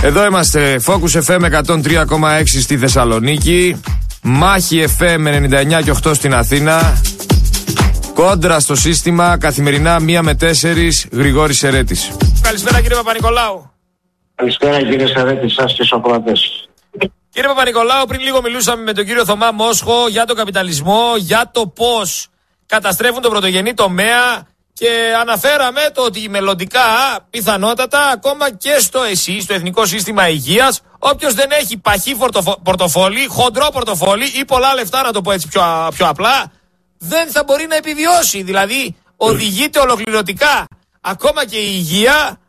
Εδώ είμαστε, Focus FM 103,6 στη Θεσσαλονίκη, Μάχη FM 99 και 8 στην Αθήνα, Κόντρα στο σύστημα, καθημερινά 1 με 4, Γρηγόρης Σερέτης. Καλησπέρα κύριε Παπα-Νικολάου. Καλησπέρα κύριε Σερέτη, σας και Σοκράτες. Κύριε Παπα-Νικολάου, πριν λίγο μιλούσαμε με τον κύριο Θωμά Μόσχο για τον καπιταλισμό, για το πώς καταστρέφουν τον πρωτογενή τομέα και αναφέραμε το ότι μελλοντικά, πιθανότατα, ακόμα και στο ΕΣΥ, στο Εθνικό Σύστημα Υγείας, όποιος δεν έχει παχύ πορτοφόλι, χοντρό πορτοφόλι ή πολλά λεφτά, να το πω έτσι πιο απλά, δεν θα μπορεί να επιβιώσει. Δηλαδή, οδηγείται ολοκληρωτικά ακόμα και η υγεία